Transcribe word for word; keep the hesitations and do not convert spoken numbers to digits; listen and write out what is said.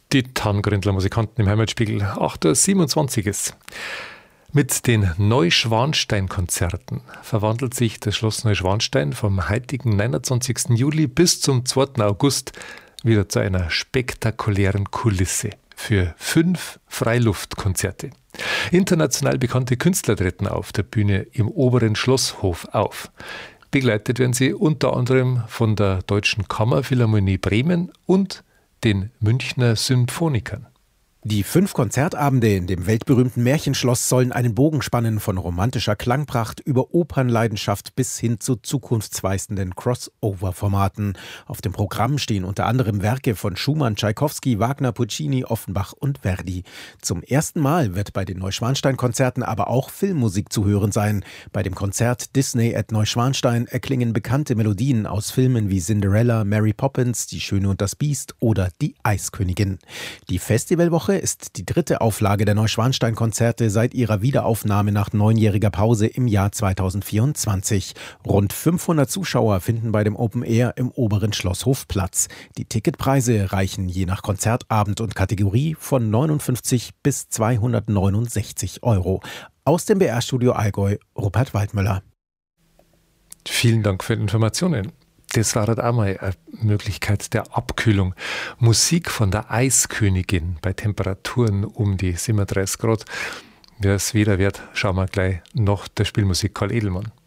Die Tanngrindler Musikanten im Heimatspiegel, acht Uhr siebenundzwanzig ist. Mit den Neuschwanstein-Konzerten verwandelt sich das Schloss Neuschwanstein vom heutigen neunundzwanzigsten Juli bis zum zweiten August wieder zu einer spektakulären Kulisse für fünf Freiluftkonzerte. International bekannte Künstler treten auf der Bühne im oberen Schlosshof auf. Begleitet werden sie unter anderem von der Deutschen Kammerphilharmonie Bremen und den Münchner Symphonikern. Die fünf Konzertabende in dem weltberühmten Märchenschloss sollen einen Bogen spannen von romantischer Klangpracht über Opernleidenschaft bis hin zu zukunftsweisenden Crossover-Formaten. Auf dem Programm stehen unter anderem Werke von Schumann, Tschaikowski, Wagner, Puccini, Offenbach und Verdi. Zum ersten Mal wird bei den Neuschwanstein-Konzerten aber auch Filmmusik zu hören sein. Bei dem Konzert Disney at Neuschwanstein erklingen bekannte Melodien aus Filmen wie Cinderella, Mary Poppins, Die Schöne und das Biest oder Die Eiskönigin. Die Festivalwoche ist die dritte Auflage der Neuschwanstein-Konzerte seit ihrer Wiederaufnahme nach neunjähriger Pause im Jahr zweitausendvierundzwanzig. Rund fünfhundert Zuschauer finden bei dem Open Air im oberen Schlosshof Platz. Die Ticketpreise reichen je nach Konzertabend und Kategorie von neunundfünfzig bis zweihundertneunundsechzig Euro. Aus dem B R-Studio Allgäu, Rupert Waldmüller. Vielen Dank für die Informationen. Das war halt auch mal eine Möglichkeit der Abkühlung. Musik von der Eiskönigin bei Temperaturen um die siebenunddreißig Grad. Wer es wieder wird, schauen wir gleich nach der Spielmusik Karl Edelmann.